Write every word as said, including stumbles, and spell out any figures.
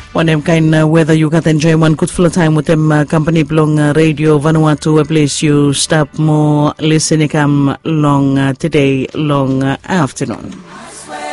One them kind uh, weather you can enjoy one good full time with them uh, company belong uh, radio Vanuatu, a place you stop more listening um, long uh, today long uh, afternoon.